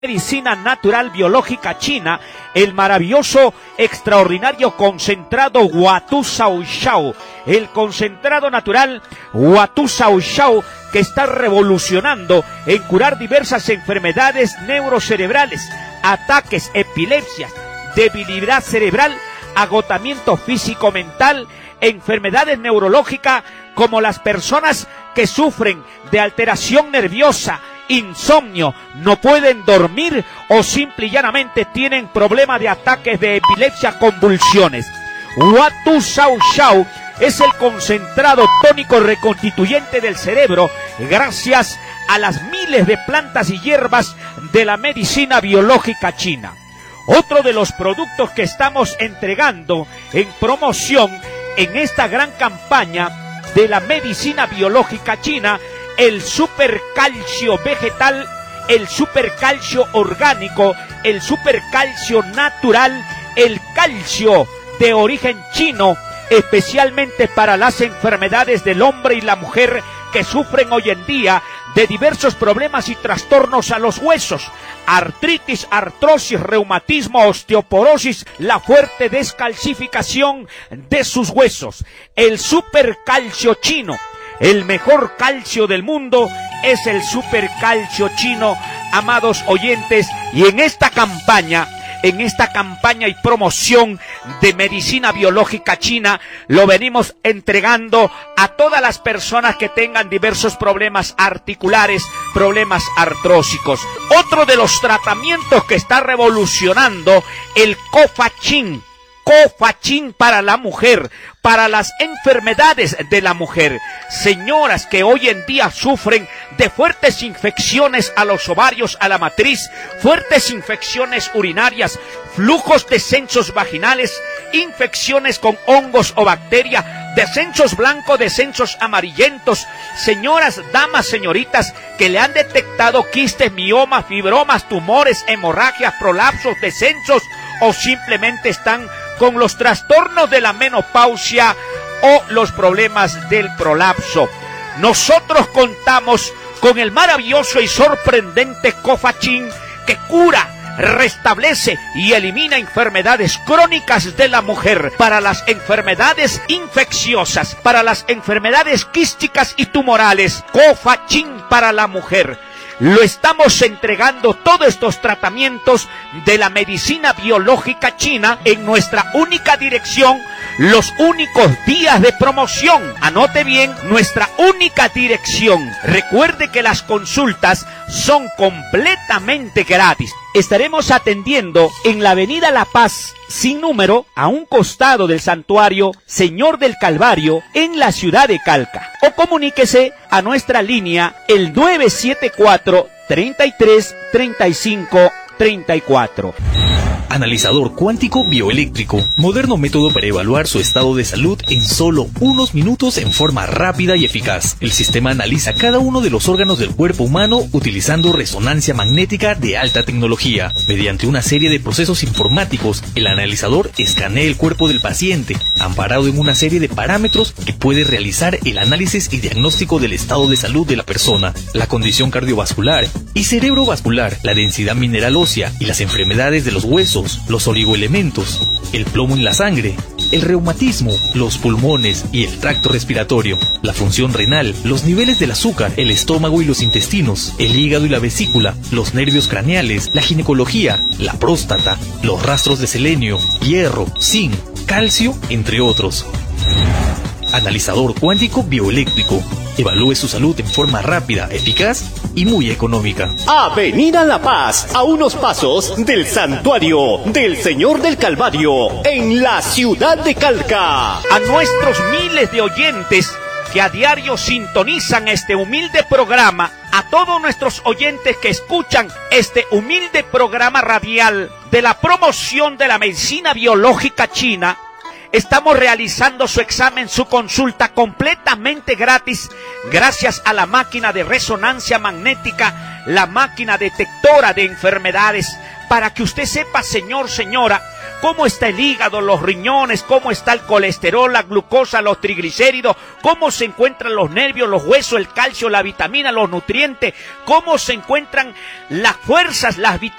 medicina natural biológica china, el maravilloso, extraordinario concentrado Huatu Shaoxiao, el concentrado natural Huatu Shaoxiao, que está revolucionando en curar diversas enfermedades neurocerebrales, ataques, epilepsias, debilidad cerebral, agotamiento físico-mental, enfermedades neurológicas como las personas que sufren de alteración nerviosa, insomnio, no pueden dormir o simple y llanamente tienen problemas de ataques de epilepsia, convulsiones. Huatu Shaoxiao es el concentrado tónico reconstituyente del cerebro gracias a las miles de plantas y hierbas de la medicina biológica china. Otro de los productos que estamos entregando en promoción en esta gran campaña de la medicina biológica china, el supercalcio vegetal, el supercalcio orgánico, el supercalcio natural, el calcio de origen chino, especialmente para las enfermedades del hombre y la mujer que sufren hoy en día de diversos problemas y trastornos a los huesos, artritis, artrosis, reumatismo, osteoporosis, la fuerte descalcificación de sus huesos. El supercalcio chino, el mejor calcio del mundo, es el supercalcio chino, amados oyentes, y en esta campaña y promoción de medicina biológica china, lo venimos entregando a todas las personas que tengan diversos problemas articulares, problemas artrósicos. Otro de los tratamientos que está revolucionando, el Cofachin. Cofachin para la mujer, para las enfermedades de la mujer. Señoras que hoy en día sufren de fuertes infecciones a los ovarios, a la matriz, fuertes infecciones urinarias, flujos, descensos vaginales, infecciones con hongos o bacterias, descensos blancos, descensos amarillentos. Señoras, damas, señoritas que le han detectado quistes, miomas, fibromas, tumores, hemorragias, prolapsos, descensos, o simplemente están con los trastornos de la menopausia o los problemas del prolapso. Nosotros contamos con el maravilloso y sorprendente Cofachin, que cura, restablece y elimina enfermedades crónicas de la mujer, para las enfermedades infecciosas, para las enfermedades quísticas y tumorales. Cofachin para la mujer. Lo estamos entregando todos estos tratamientos de la medicina biológica china en nuestra única dirección, los únicos días de promoción. Anote bien, nuestra única dirección. Recuerde que las consultas son completamente gratis. Estaremos atendiendo en la avenida La Paz, sin número, a un costado del santuario Señor del Calvario, en la ciudad de Calca. O comuníquese a nuestra línea el 974 33 35 34. Analizador cuántico bioeléctrico, moderno método para evaluar su estado de salud en solo unos minutos en forma rápida y eficaz. El sistema analiza cada uno de los órganos del cuerpo humano utilizando resonancia magnética de alta tecnología. Mediante una serie de procesos informáticos, el analizador escanea el cuerpo del paciente, amparado en una serie de parámetros que puede realizar el análisis y diagnóstico del estado de salud de la persona, la condición cardiovascular y cerebrovascular, la densidad mineral ósea y las enfermedades de los huesos, los oligoelementos, el plomo en la sangre, el reumatismo, los pulmones y el tracto respiratorio, la función renal, los niveles del azúcar, el estómago y los intestinos, el hígado y la vesícula, los nervios craneales, la ginecología, la próstata, los rastros de selenio, hierro, zinc, calcio, entre otros. Analizador cuántico bioeléctrico. Evalúe su salud en forma rápida, eficaz y muy económica. Avenida La Paz, a unos pasos del Santuario del Señor del Calvario, en la ciudad de Calca. A nuestros miles de oyentes que a diario sintonizan este humilde programa, a todos nuestros oyentes que escuchan este humilde programa radial de la promoción de la medicina biológica china, estamos realizando su examen, su consulta completamente gratis, gracias a la máquina de resonancia magnética, la máquina detectora de enfermedades, para que usted sepa, señor, señora, cómo está el hígado, los riñones, cómo está el colesterol, la glucosa, los triglicéridos, cómo se encuentran los nervios, los huesos, el calcio, la vitamina, los nutrientes, cómo se encuentran las fuerzas, las vitaminas